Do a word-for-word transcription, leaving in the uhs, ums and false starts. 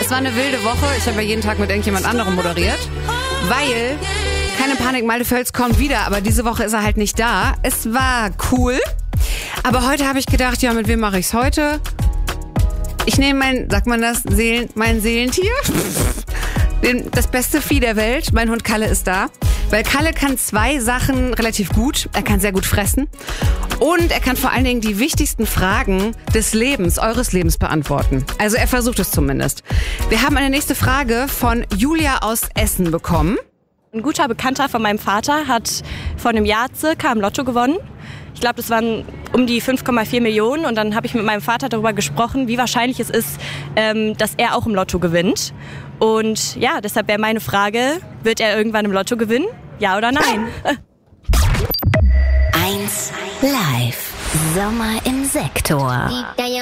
Es war eine wilde Woche. Ich habe ja jeden Tag mit irgendjemand anderem moderiert, weil, keine Panik, Malte Völz kommt wieder, aber diese Woche ist er halt nicht da. Es war cool, aber heute habe ich gedacht, ja, mit wem mache ich's heute? Ich nehme mein, sagt man das, Seelen, mein Seelentier? Den, das beste Vieh der Welt. Mein Hund Kalle ist da. Weil Kalle kann zwei Sachen relativ gut. Er kann sehr gut fressen. Und er kann vor allen Dingen die wichtigsten Fragen des Lebens, eures Lebens beantworten. Also er versucht es zumindest. Wir haben eine nächste Frage von Julia aus Essen bekommen. Ein guter Bekannter von meinem Vater hat vor einem Jahr circa im Lotto gewonnen. Ich glaube, das waren um die fünf Komma vier Millionen. Und dann habe ich mit meinem Vater darüber gesprochen, wie wahrscheinlich es ist, ähm, dass er auch im Lotto gewinnt. Und ja, deshalb wäre meine Frage, wird er irgendwann im Lotto gewinnen? Ja oder nein? eins Live. Sommer im Sektor.